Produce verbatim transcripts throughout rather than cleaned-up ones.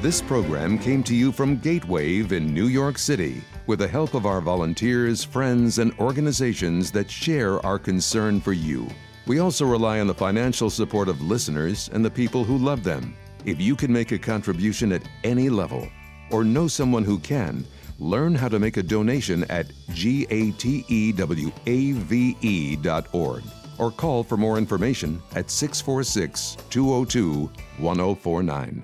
This program came to you from Gatewave in New York City with the help of our volunteers, friends, and organizations that share our concern for you. We also rely on the financial support of listeners and the people who love them. If you can make a contribution at any level or know someone who can, learn how to make a donation at gatewave dot org or call for more information at six four six, two zero two, one zero four nine.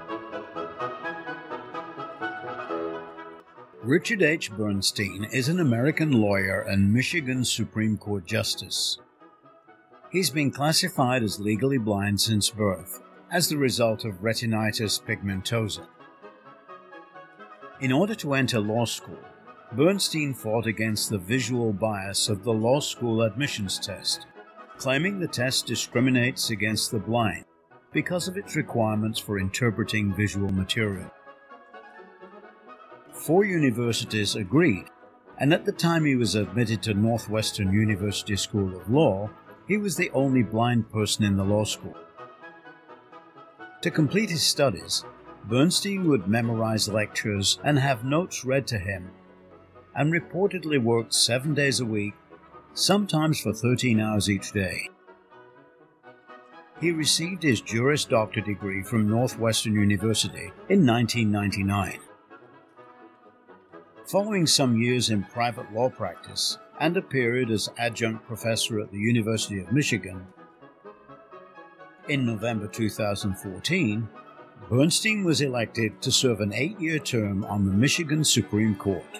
Richard H. Bernstein is an American lawyer and Michigan Supreme Court Justice. He's been classified as legally blind since birth as the result of retinitis pigmentosa. In order to enter law school, Bernstein fought against the visual bias of the law school admissions test, claiming the test discriminates against the blind because of its requirements for interpreting visual material. Four universities agreed, and at the time he was admitted to Northwestern University School of Law, he was the only blind person in the law school. To complete his studies, Bernstein would memorize lectures and have notes read to him, and reportedly worked seven days a week, sometimes for thirteen hours each day. He received his Juris Doctor degree from Northwestern University in nineteen ninety-nine. Following some years in private law practice and a period as adjunct professor at the University of Michigan, in November two thousand fourteen, Bernstein was elected to serve an eight-year term on the Michigan Supreme Court.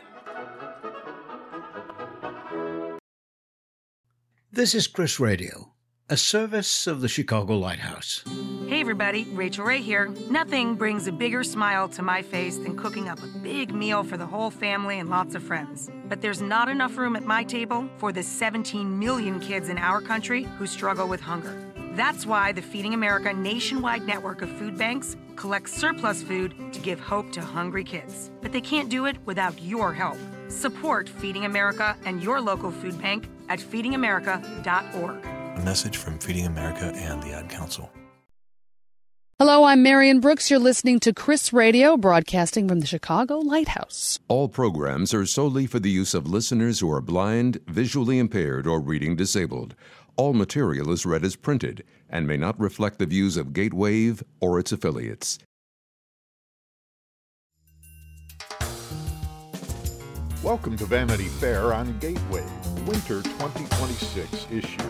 This is Chris Radio, a service of the Chicago Lighthouse. Hey everybody, Rachel Ray here. Nothing brings a bigger smile to my face than cooking up a big meal for the whole family and lots of friends. But there's not enough room at my table for the seventeen million kids in our country who struggle with hunger. That's why the Feeding America nationwide network of food banks collects surplus food to give hope to hungry kids. But they can't do it without your help. Support Feeding America and your local food bank at feeding america dot org. A message from Feeding America and the Ad Council. Hello, I'm Marion Brooks. You're listening to Chris Radio, broadcasting from the Chicago Lighthouse. All programs are solely for the use of listeners who are blind, visually impaired, or reading disabled. All material is read as printed and may not reflect the views of Gatewave or its affiliates. Welcome to Vanity Fair on Gatewave, Winter twenty twenty-six issue.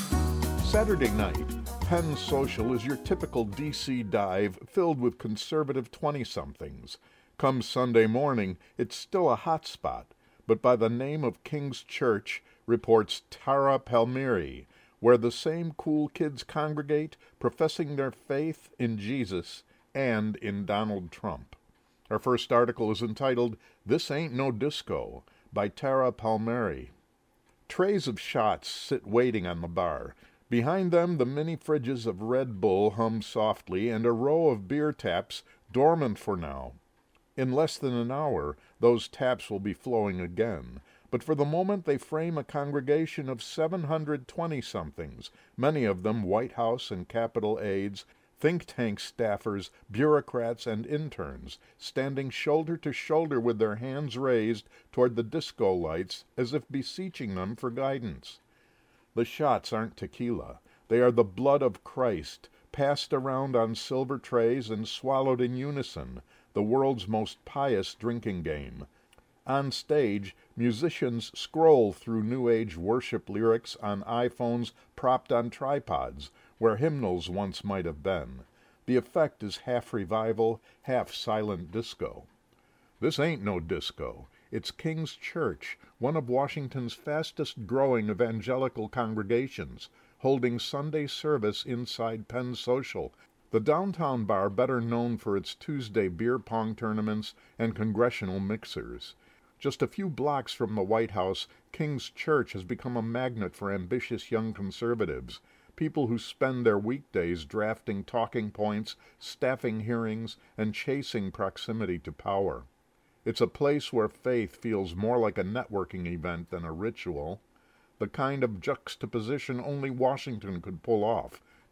Saturday night, Penn Social is your typical D C dive filled with conservative twenty-somethings. Come Sunday morning, it's still a hot spot, but by the name of King's Church, reports Tara Palmieri, where the same cool kids congregate, professing their faith in Jesus and in Donald Trump. Our first article is entitled, This Ain't No Disco, by Tara Palmieri. Trays of shots sit waiting on the bar. Behind them, the mini fridges of Red Bull hum softly, and a row of beer taps dormant for now. In less than an hour, those taps will be flowing again. But for the moment they frame a congregation of seven hundred twenty-somethings, many of them White House and Capitol aides, think tank staffers, bureaucrats, and interns, standing shoulder to shoulder with their hands raised toward the disco lights as if beseeching them for guidance. The shots aren't tequila. They are the blood of Christ, passed around on silver trays and swallowed in unison, the world's most pious drinking game. On stage, musicians scroll through New Age worship lyrics on iPhones propped on tripods, where hymnals once might have been. The effect is half revival, half silent disco. This ain't no disco. It's King's Church, one of Washington's fastest-growing evangelical congregations, holding Sunday service inside Penn Social, the downtown bar better known for its Tuesday beer pong tournaments and congressional mixers. Just a few blocks from the White House, King's Church has become a magnet for ambitious young conservatives, people who spend their weekdays drafting talking points, staffing hearings, and chasing proximity to power. It's a place where faith feels more like a networking event than a ritual, the kind of juxtaposition only Washington could pull off,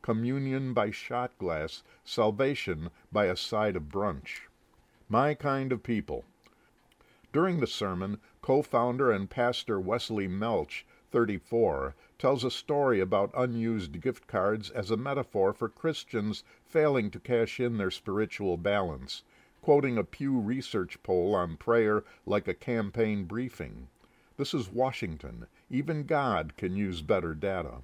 communion by shot glass, salvation by a side of brunch. My kind of people. During the sermon, co-founder and pastor Wesley Melch, thirty-four, tells a story about unused gift cards as a metaphor for Christians failing to cash in their spiritual balance, quoting a Pew Research poll on prayer like a campaign briefing. This is Washington. Even God can use better data.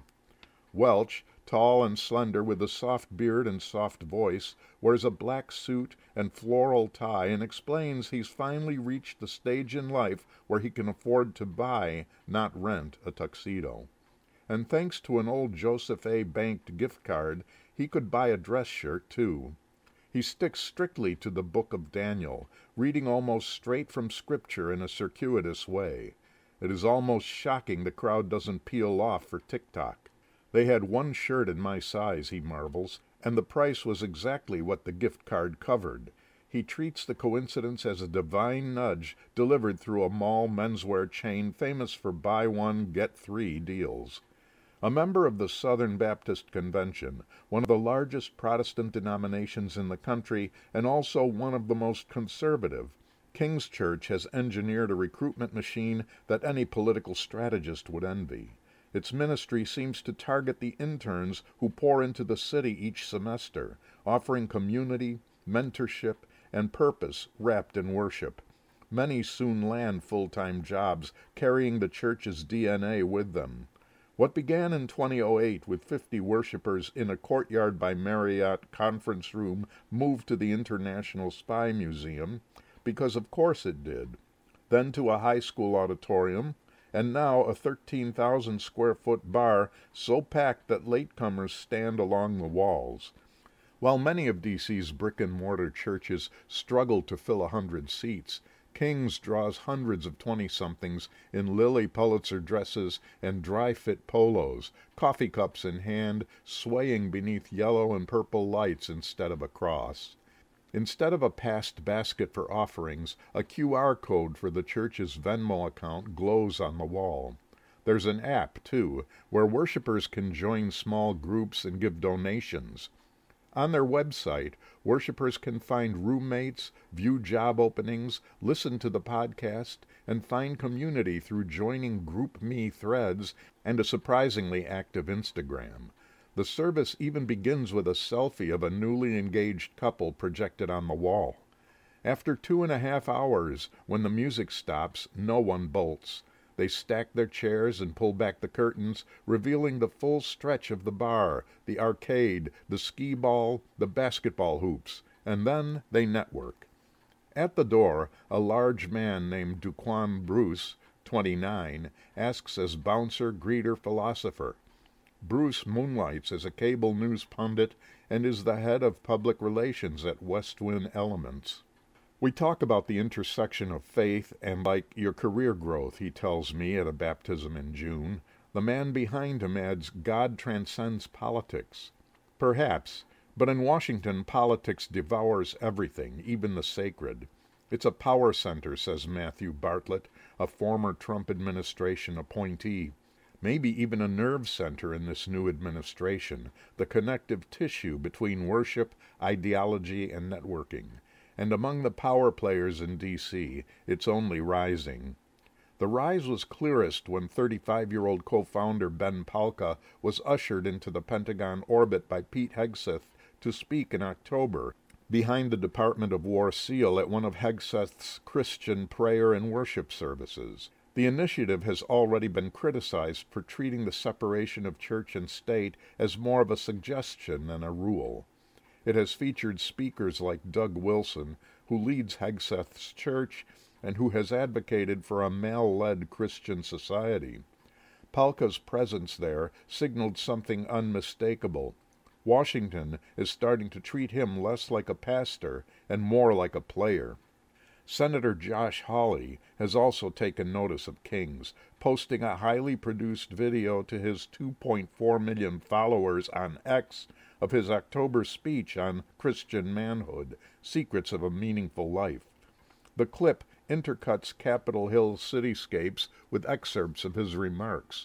Welch, tall and slender with a soft beard and soft voice, wears a black suit and floral tie and explains he's finally reached the stage in life where he can afford to buy, not rent, a tuxedo. And thanks to an old Joseph A. banked gift card, he could buy a dress shirt, too. He sticks strictly to the book of Daniel, reading almost straight from Scripture in a circuitous way. It is almost shocking the crowd doesn't peel off for TikTok. They had one shirt in my size, he marvels, and the price was exactly what the gift card covered. He treats the coincidence as a divine nudge delivered through a mall menswear chain famous for buy one, get three deals. A member of the Southern Baptist Convention, one of the largest Protestant denominations in the country and also one of the most conservative, King's Church has engineered a recruitment machine that any political strategist would envy. Its ministry seems to target the interns who pour into the city each semester, offering community, mentorship, and purpose wrapped in worship. Many soon land full-time jobs, carrying the church's D N A with them. What began in two thousand eight with fifty worshipers in a Courtyard by Marriott conference room moved to the International Spy Museum, because of course it did, then to a high school auditorium, and now a thirteen thousand square foot bar so packed that latecomers stand along the walls. While many of D C's brick-and-mortar churches struggle to fill a hundred seats, King's draws hundreds of twenty-somethings in Lilly Pulitzer dresses and dry-fit polos, coffee cups in hand, swaying beneath yellow and purple lights instead of a cross. Instead of a passed basket for offerings, a Q R code for the church's Venmo account glows on the wall. There's an app, too, where worshipers can join small groups and give donations. On their website, worshipers can find roommates, view job openings, listen to the podcast, and find community through joining GroupMe threads and a surprisingly active Instagram. The service even begins with a selfie of a newly engaged couple projected on the wall. After two and a half hours, when the music stops, no one bolts. They stack their chairs and pull back the curtains, revealing the full stretch of the bar, the arcade, the skee ball, the basketball hoops, and then they network. At the door, a large man named Duquan Bruce, twenty-nine, asks as bouncer, greeter, philosopher. Bruce moonlights as a cable news pundit and is the head of public relations at Westwind Elements. We talk about the intersection of faith and, like, your career growth, he tells me at a baptism in June. The man behind him adds, God transcends politics. Perhaps, but in Washington, politics devours everything, even the sacred. It's a power center, says Matthew Bartlett, a former Trump administration appointee. Maybe even a nerve center in this new administration, the connective tissue between worship, ideology, and networking. And among the power players in D C, it's only rising. The rise was clearest when thirty-five-year-old co-founder Ben Palka was ushered into the Pentagon orbit by Pete Hegseth to speak in October, behind the Department of War seal at one of Hegseth's Christian prayer and worship services. The initiative has already been criticized for treating the separation of church and state as more of a suggestion than a rule. It has featured speakers like Doug Wilson, who leads Hegseth's church and who has advocated for a male-led Christian society. Palka's presence there signaled something unmistakable. Washington is starting to treat him less like a pastor and more like a player. Senator Josh Hawley has also taken notice of King's, posting a highly produced video to his two point four million followers on X of his October speech on Christian manhood, Secrets of a Meaningful Life. The clip intercuts Capitol Hill cityscapes with excerpts of his remarks.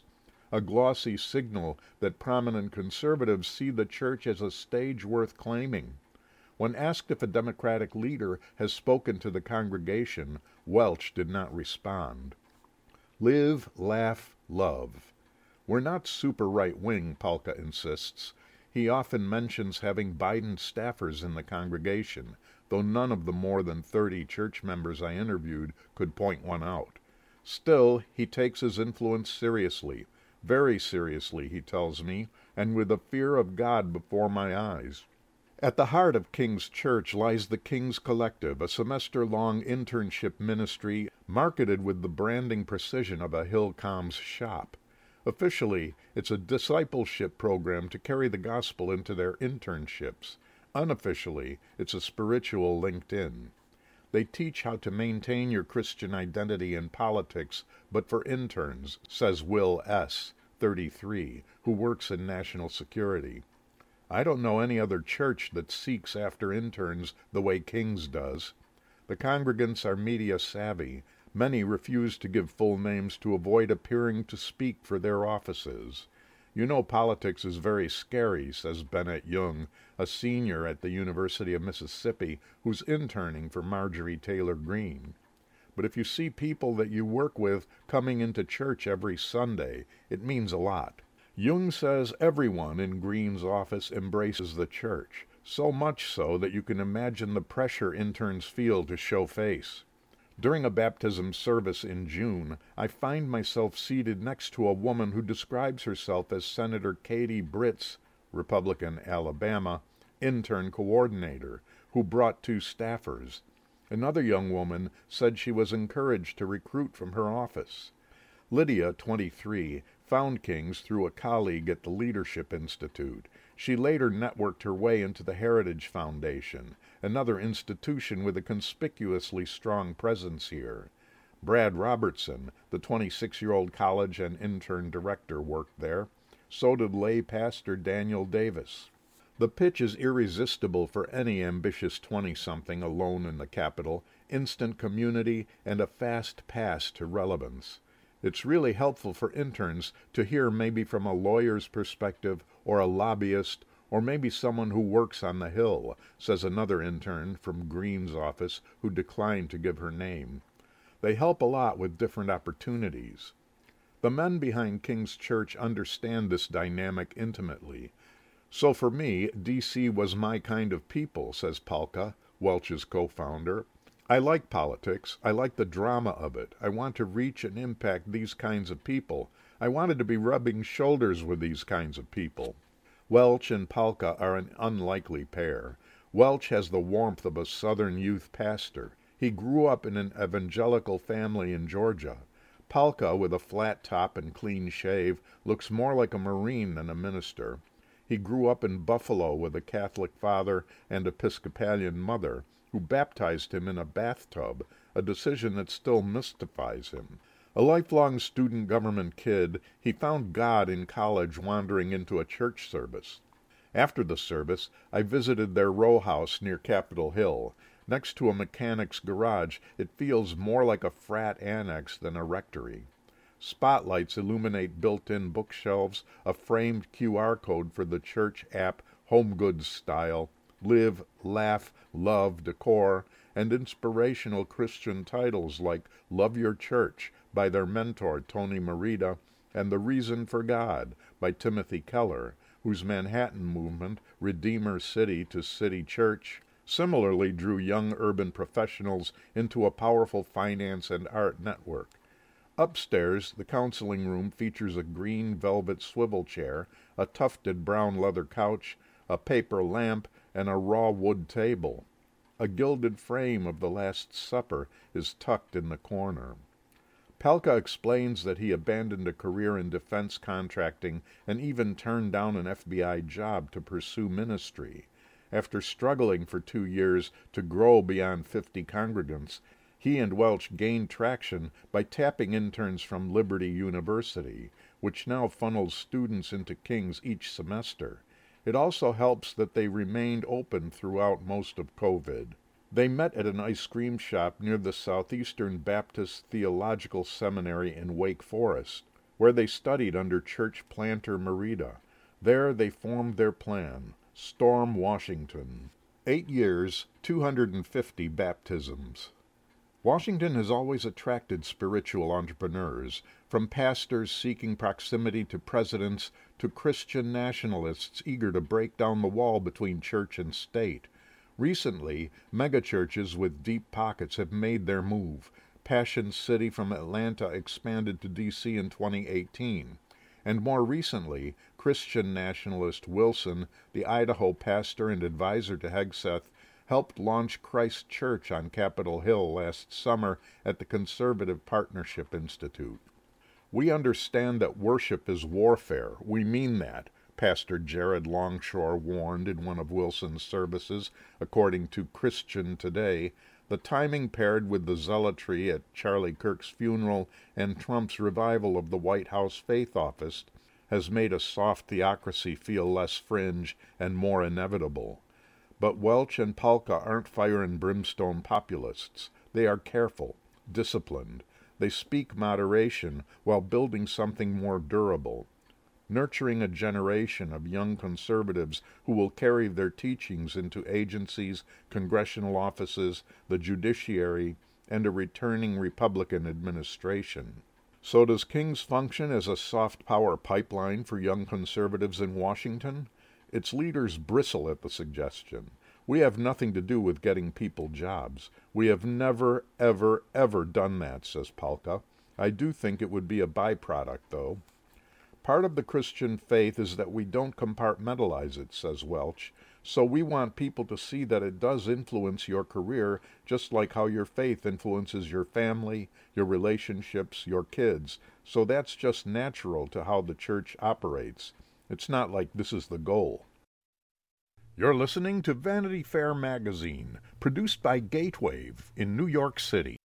a glossy signal that prominent conservatives see the church as a stage worth claiming. When asked if a Democratic leader has spoken to the congregation, Welch did not respond. Live, laugh, love. We're not super right-wing, Palka insists. He often mentions having Biden staffers in the congregation, though none of the more than thirty church members I interviewed could point one out. Still, he takes his influence seriously, very seriously, he tells me, and with the fear of God before my eyes. At the heart of King's Church lies the King's Collective, a semester-long internship ministry marketed with the branding precision of a Hillcombs shop. Officially, it's a discipleship program to carry the gospel into their internships. Unofficially, it's a spiritual LinkedIn. They teach how to maintain your Christian identity in politics, but for interns, says Will S., thirty-three, who works in national security. I don't know any other church that seeks after interns the way King's does. The congregants are media savvy. Many refuse to give full names to avoid appearing to speak for their offices. You know politics is very scary, says Bennett Young, a senior at the University of Mississippi who's interning for Marjorie Taylor Greene. But if you see people that you work with coming into church every Sunday, it means a lot. Jung says everyone in Greene's office embraces the church, so much so that you can imagine the pressure interns feel to show face. During a baptism service in June, I find myself seated next to a woman who describes herself as Senator Katie Britt's, Republican Alabama, intern coordinator, who brought two staffers. Another young woman said she was encouraged to recruit from her office. Lydia, twenty-three, found King's through a colleague at the Leadership Institute. She later networked her way into the Heritage Foundation, another institution with a conspicuously strong presence here. Brad Robertson, the twenty-six-year-old college and intern director, worked there. So did lay pastor Daniel Davis. The pitch is irresistible for any ambitious twenty-something alone in the Capitol, instant community, and a fast pass to relevance. It's really helpful for interns to hear maybe from a lawyer's perspective or a lobbyist or maybe someone who works on the Hill, says another intern from Greene's office who declined to give her name. They help a lot with different opportunities. The men behind King's Church understand this dynamic intimately. So for me, D C was my kind of people, says Palka, Welch's co-founder. I like politics. I like the drama of it. I want to reach and impact these kinds of people. I wanted to be rubbing shoulders with these kinds of people. Welch and Palka are an unlikely pair. Welch has the warmth of a Southern youth pastor. He grew up in an evangelical family in Georgia. Palka, with a flat top and clean shave, looks more like a Marine than a minister. He grew up in Buffalo with a Catholic father and Episcopalian mother, who baptized him in a bathtub, a decision that still mystifies him. A lifelong student government kid, he found God in college wandering into a church service. After the service, I visited their row house near Capitol Hill. Next to a mechanic's garage, it feels more like a frat annex than a rectory. Spotlights illuminate built-in bookshelves, a framed Q R code for the church app Home Goods Style, Live, Laugh, Love, Decor, and inspirational Christian titles like Love Your Church by their mentor Tony Merida and The Reason for God by Timothy Keller, whose Manhattan movement, Redeemer City to City Church, similarly drew young urban professionals into a powerful finance and art network. Upstairs, the counseling room features a green velvet swivel chair, a tufted brown leather couch, a paper lamp, and a raw wood table. A gilded frame of the Last Supper is tucked in the corner. Palka explains that he abandoned a career in defense contracting and even turned down an F B I job to pursue ministry. After struggling for two years to grow beyond fifty congregants, he and Welch gained traction by tapping interns from Liberty University, which now funnels students into King's each semester. It also helps that they remained open throughout most of COVID. They met at an ice cream shop near the Southeastern Baptist Theological Seminary in Wake Forest. where they studied under church planter Merida. There they formed their plan, Storm Washington. Eight years, two hundred fifty baptisms. Washington has always attracted spiritual entrepreneurs, from pastors seeking proximity to presidents to Christian nationalists eager to break down the wall between church and state. Recently, megachurches with deep pockets have made their move. Passion City from Atlanta expanded to D C in twenty eighteen. And more recently, Christian nationalist Wilson, the Idaho pastor and advisor to Hegseth, helped launch Christ Church on Capitol Hill last summer at the Conservative Partnership Institute. We understand that worship is warfare. We mean that, Pastor Jared Longshore warned in one of Wilson's services, according to Christian Today. The timing paired with the zealotry at Charlie Kirk's funeral and Trump's revival of the White House Faith Office has made a soft theocracy feel less fringe and more inevitable. But Welch and Palka aren't fire and brimstone populists. They are careful, disciplined. They speak moderation while building something more durable, nurturing a generation of young conservatives who will carry their teachings into agencies, congressional offices, the judiciary, and a returning Republican administration. So does King's function as a soft power pipeline for young conservatives in Washington? Its leaders bristle at the suggestion. We have nothing to do with getting people jobs. We have never, ever, ever done that, says Palka. I do think it would be a byproduct, though. Part of the Christian faith is that we don't compartmentalize it, says Welch. So we want people to see that it does influence your career, just like how your faith influences your family, your relationships, your kids. So that's just natural to how the church operates. It's not like this is the goal. You're listening to Vanity Fair magazine, produced by Gatewave in New York City.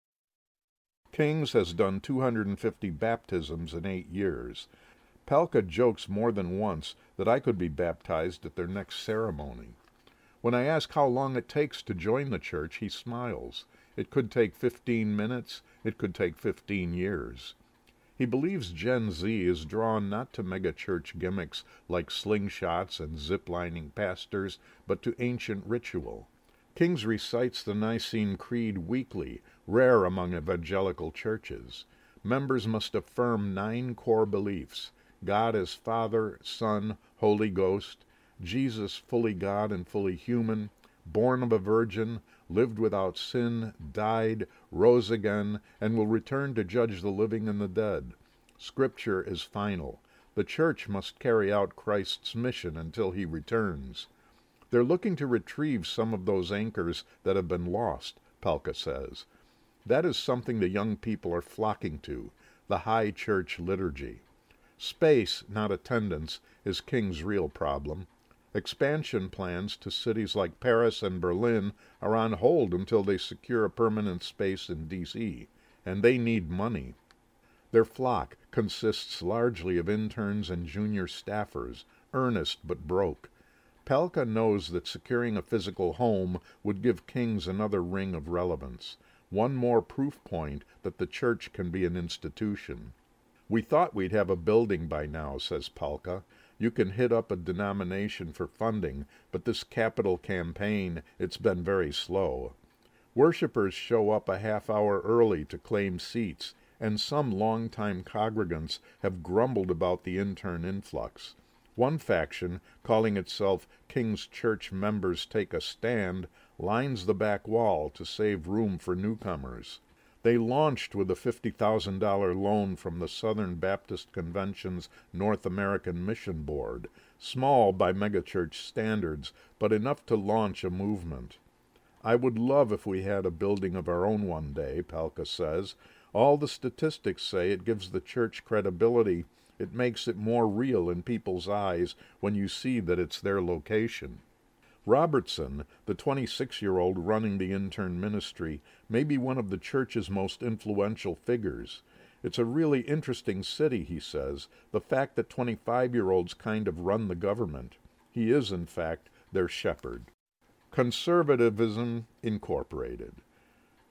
King's has done two hundred fifty baptisms in eight years. Palka jokes more than once that I could be baptized at their next ceremony. When I ask how long it takes to join the church, he smiles. It could take fifteen minutes. It could take fifteen years. He believes Gen Z is drawn not to megachurch gimmicks like slingshots and zip-lining pastors, but to ancient ritual. King's recites the Nicene Creed weekly, rare among evangelical churches. Members must affirm nine core beliefs: God as Father, Son, Holy Ghost, Jesus fully God and fully human, born of a virgin, lived without sin, died, rose again, and will return to judge the living and the dead. Scripture is final. The church must carry out Christ's mission until he returns. They're looking to retrieve some of those anchors that have been lost, Palka says. That is something the young people are flocking to, the high church liturgy. Space, not attendance, is King's real problem. Expansion plans to cities like Paris and Berlin are on hold until they secure a permanent space in D C, and they need money. Their flock consists largely of interns and junior staffers, earnest but broke. Palka knows that securing a physical home would give King's another ring of relevance, one more proof point that the church can be an institution. We thought we'd have a building by now, says Palka. You can hit up a denomination for funding, but this capital campaign, it's been very slow. Worshippers show up a half hour early to claim seats, and some longtime congregants have grumbled about the intern influx. One faction, calling itself King's Church Members Take a Stand, lines the back wall to save room for newcomers. They launched with a fifty thousand dollars loan from the Southern Baptist Convention's North American Mission Board, small by megachurch standards, but enough to launch a movement. I would love if we had a building of our own one day, Palka says. All the statistics say it gives the church credibility. It makes it more real in people's eyes when you see that it's their location. Robertson, the twenty-six-year-old running the intern ministry, may be one of the church's most influential figures. It's a really interesting city, he says, the fact that twenty-five-year-olds kind of run the government. He is, in fact, their shepherd. Conservatism Incorporated.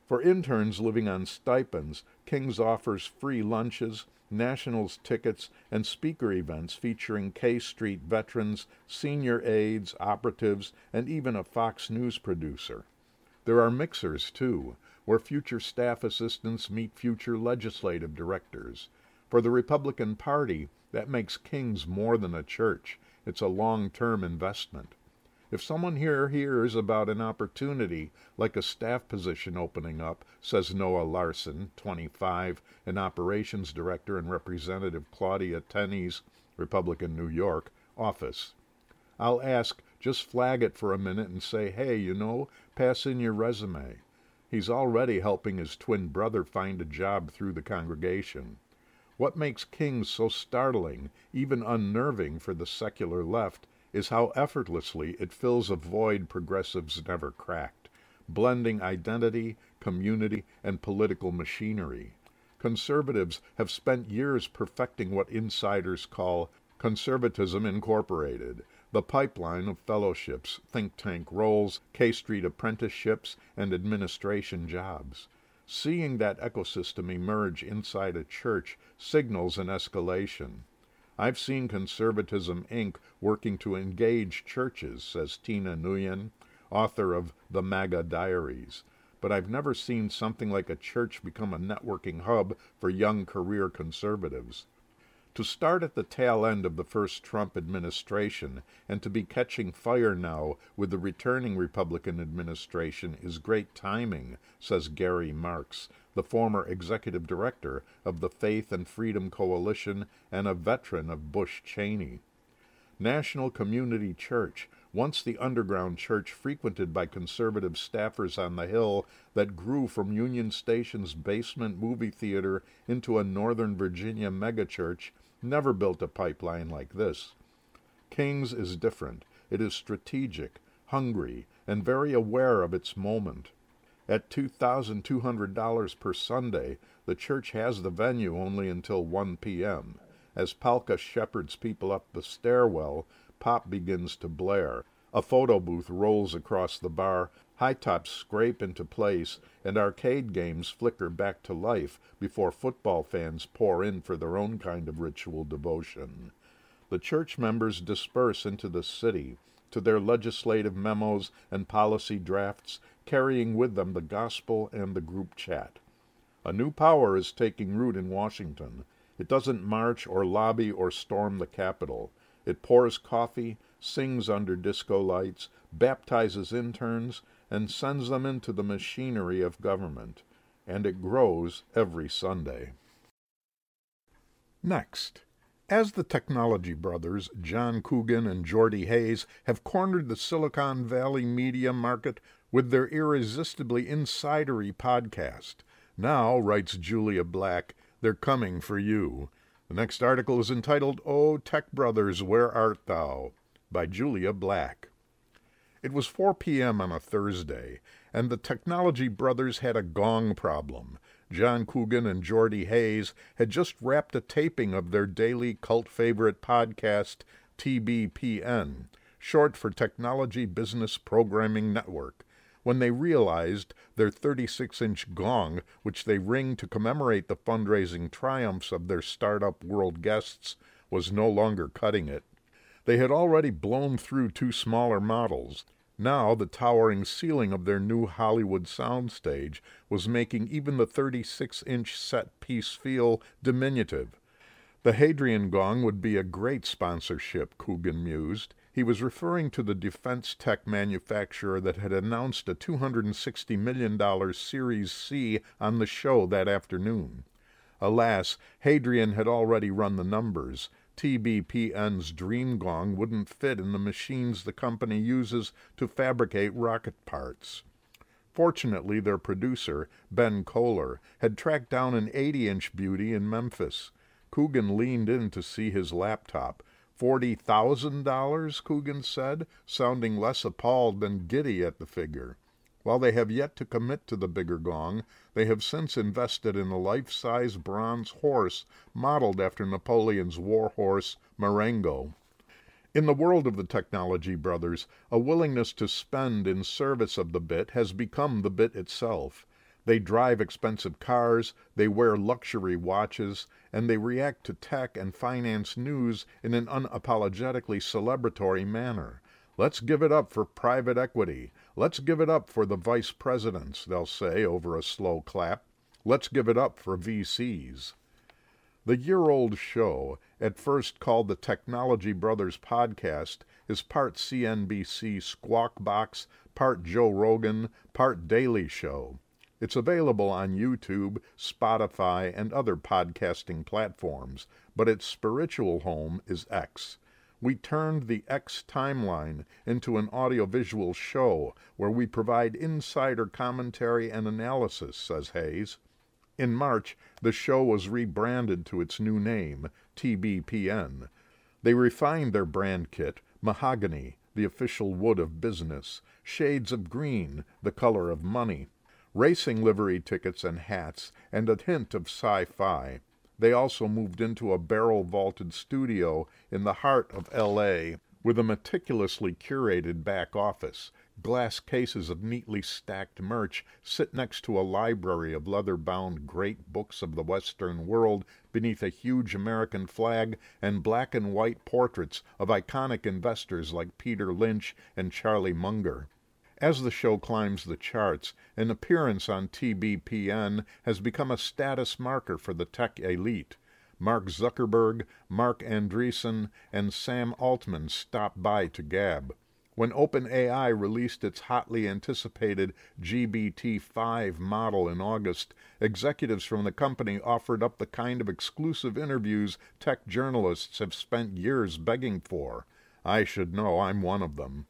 For interns living on stipends, King's offers free lunches, nationals tickets, and speaker events featuring K Street veterans, senior aides, operatives, and even a Fox News producer. There are mixers, too, where future staff assistants meet future legislative directors. For the Republican Party, that makes King's more than a church. It's a long-term investment. If someone here hears about an opportunity, like a staff position opening up, says Noah Larson, twenty-five, an operations director in Representative Claudia Tenney's, Republican New York, office, I'll ask, just flag it for a minute and say, hey, you know, pass in your resume. He's already helping his twin brother find a job through the congregation. What makes King's so startling, even unnerving for the secular left, is how effortlessly it fills a void progressives never cracked, blending identity, community, and political machinery. Conservatives have spent years perfecting what insiders call Conservatism Incorporated, the pipeline of fellowships, think tank roles, K Street apprenticeships, and administration jobs. Seeing that ecosystem emerge inside a church signals an escalation. I've seen Conservatism, Incorporated working to engage churches, says Tina Nguyen, author of The MAGA Diaries, but I've never seen something like a church become a networking hub for young career conservatives. To start at the tail end of the first Trump administration and to be catching fire now with the returning Republican administration is great timing, says Gary Marks, the former executive director of the Faith and Freedom Coalition and a veteran of Bush Cheney. National Community Church, once the underground church frequented by conservative staffers on the Hill that grew from Union Station's basement movie theater into a Northern Virginia megachurch, never built a pipeline like this. King's is different. It is strategic, hungry, and very aware of its moment. At two thousand two hundred dollars per Sunday, the church has the venue only until one p.m. As Palka shepherds people up the stairwell, pop begins to blare. A photo booth rolls across the bar, high tops scrape into place, and arcade games flicker back to life before football fans pour in for their own kind of ritual devotion. The church members disperse into the city, to their legislative memos and policy drafts, carrying with them the gospel and the group chat. A new power is taking root in Washington. It doesn't march or lobby or storm the Capitol. It pours coffee, sings under disco lights, baptizes interns, and sends them into the machinery of government. And it grows every Sunday. Next, as the technology brothers, John Coogan and Jordy Hayes, have cornered the Silicon Valley media market with their irresistibly insidery podcast, now, writes Julia Black, they're coming for you. The next article is entitled, "Oh, Tech Brothers, Where Art Thou?" by Julia Black. It was four p.m. on a Thursday, and the technology brothers had a gong problem. John Coogan and Jordy Hayes had just wrapped a taping of their daily cult favorite podcast, T B P N, short for Technology Business Programming Network, when they realized their thirty-six inch gong, which they ring to commemorate the fundraising triumphs of their startup world guests, was no longer cutting it. They had already blown through two smaller models. Now the towering ceiling of their new Hollywood soundstage was making even the thirty-six inch set piece feel diminutive. The Hadrian gong would be a great sponsorship, Coogan mused. He was referring to the defense tech manufacturer that had announced a two hundred sixty million dollars Series C on the show that afternoon. Alas, Hadrian had already run the numbers. T B P N's Dream Gong wouldn't fit in the machines the company uses to fabricate rocket parts. Fortunately, their producer, Ben Kohler, had tracked down an eighty inch beauty in Memphis. Coogan leaned in to see his laptop. Forty thousand dollars, Coogan said, sounding less appalled than giddy at the figure. While they have yet to commit to the bigger gong, they have since invested in a life-size bronze horse modeled after Napoleon's war horse, Marengo. In the world of the technology brothers, a willingness to spend in service of the bit has become the bit itself. They drive expensive cars, they wear luxury watches, and they react to tech and finance news in an unapologetically celebratory manner. Let's give it up for private equity. Let's give it up for the vice presidents, they'll say over a slow clap. Let's give it up for V Cs. The year-old show, at first called the Technology Brothers Podcast, is part C N B C Squawk Box, part Joe Rogan, part Daily Show. It's available on YouTube, Spotify, and other podcasting platforms, but its spiritual home is X. We turned the X timeline into an audiovisual show where we provide insider commentary and analysis, says Hayes. In March, the show was rebranded to its new name, T B P N. They refined their brand kit, mahogany, the official wood of business, shades of green, the color of money, racing livery tickets and hats, and a hint of sci-fi. They also moved into a barrel-vaulted studio in the heart of L A with a meticulously curated back office. Glass cases of neatly stacked merch sit next to a library of leather-bound great books of the Western world beneath a huge American flag and black and white portraits of iconic investors like Peter Lynch and Charlie Munger. As the show climbs the charts, an appearance on T B P N has become a status marker for the tech elite. Mark Zuckerberg, Mark Andreessen, and Sam Altman stop by to gab. When OpenAI released its hotly anticipated G B T five model in August, executives from the company offered up the kind of exclusive interviews tech journalists have spent years begging for. I should know, I'm one of them.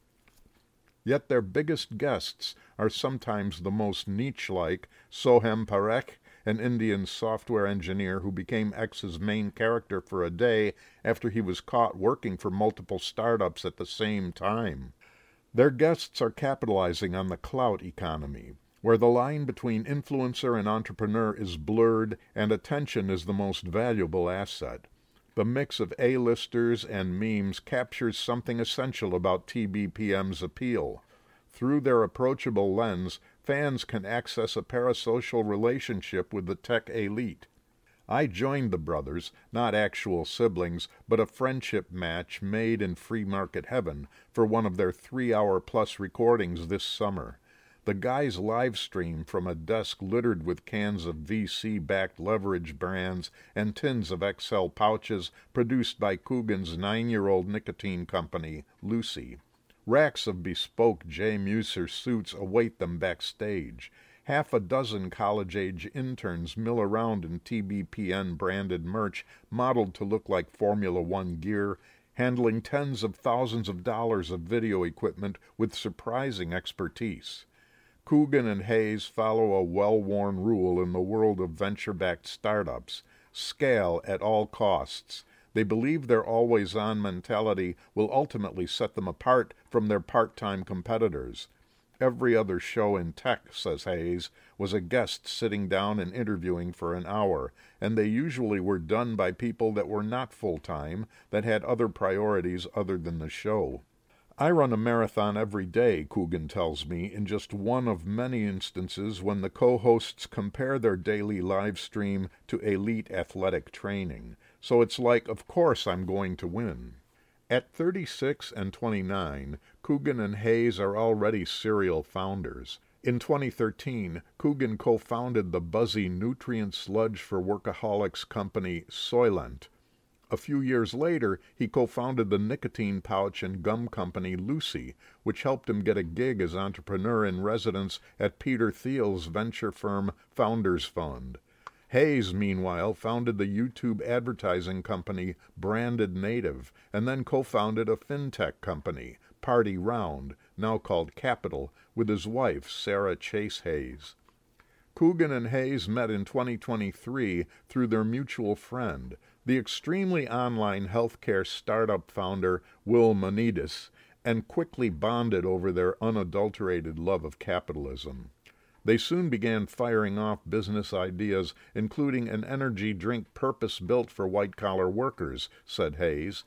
Yet their biggest guests are sometimes the most niche-like. Soham Parekh, an Indian software engineer who became X's main character for a day after he was caught working for multiple startups at the same time. Their guests are capitalizing on the clout economy, where the line between influencer and entrepreneur is blurred and attention is the most valuable asset. The mix of A-listers and memes captures something essential about T B P M's appeal. Through their approachable lens, fans can access a parasocial relationship with the tech elite. I joined the brothers, not actual siblings, but a friendship match made in free market heaven for one of their three-hour-plus recordings this summer. The guys live stream from a desk littered with cans of V C-backed leverage brands and tins of X L pouches produced by Coogan's nine-year-old nicotine company, Lucy. Racks of bespoke J. Muser suits await them backstage. Half a dozen college-age interns mill around in T B P N-branded merch modeled to look like Formula One gear, handling tens of thousands of dollars of video equipment with surprising expertise. Coogan and Hayes follow a well-worn rule in the world of venture-backed startups: scale at all costs. They believe their always-on mentality will ultimately set them apart from their part-time competitors. Every other show in tech, says Hayes, was a guest sitting down and interviewing for an hour, and they usually were done by people that were not full-time, that had other priorities other than the show. I run a marathon every day, Coogan tells me, in just one of many instances when the co-hosts compare their daily live stream to elite athletic training. So it's like, of course I'm going to win. At thirty-six and twenty-nine, Coogan and Hayes are already serial founders. In twenty thirteen, Coogan co-founded the buzzy nutrient sludge for workaholics company Soylent. A few years later, he co-founded the nicotine pouch and gum company Lucy, which helped him get a gig as entrepreneur-in-residence at Peter Thiel's venture firm Founders Fund. Hayes, meanwhile, founded the YouTube advertising company Branded Native, and then co-founded a fintech company, Party Round, now called Capital, with his wife, Sarah Chase Hayes. Coogan and Hayes met in twenty twenty-three through their mutual friend, the extremely online healthcare startup founder Will Manidis, and quickly bonded over their unadulterated love of capitalism. They soon began firing off business ideas, including an energy drink purpose-built for white-collar workers, said Hayes.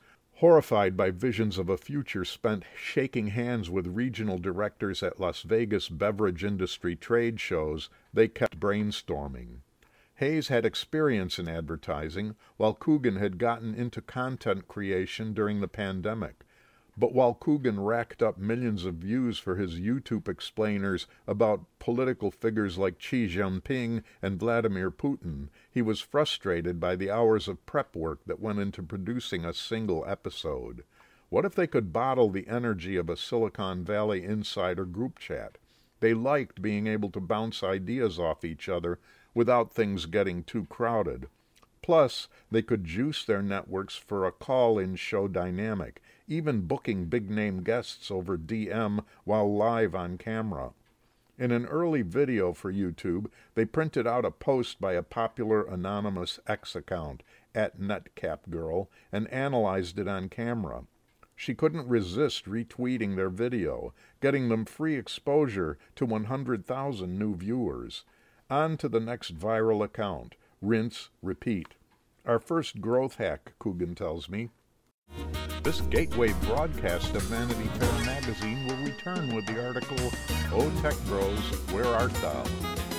Horrified by visions of a future spent shaking hands with regional directors at Las Vegas beverage industry trade shows, they kept brainstorming. Hayes had experience in advertising, while Coogan had gotten into content creation during the pandemic. But while Coogan racked up millions of views for his YouTube explainers about political figures like Xi Jinping and Vladimir Putin, he was frustrated by the hours of prep work that went into producing a single episode. What if they could bottle the energy of a Silicon Valley insider group chat? They liked being able to bounce ideas off each other without things getting too crowded. Plus, they could juice their networks for a call-in show dynamic, even booking big-name guests over D M while live on camera. In an early video for YouTube, they printed out a post by a popular anonymous X account, at NetCapGirl, and analyzed it on camera. She couldn't resist retweeting their video, getting them free exposure to one hundred thousand new viewers. On to the next viral account. Rinse, repeat. Our first growth hack, Coogan tells me. This Gateway broadcast of Vanity Fair magazine will return with the article, Oh Tech Bros, Where Art Thou?